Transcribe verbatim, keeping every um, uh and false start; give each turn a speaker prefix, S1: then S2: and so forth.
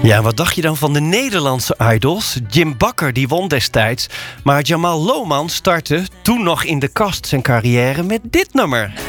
S1: Ja, wat dacht je dan van de Nederlandse idols? Jim Bakker die won destijds, maar Jamal Lohman startte toen nog in de kast zijn carrière met dit nummer.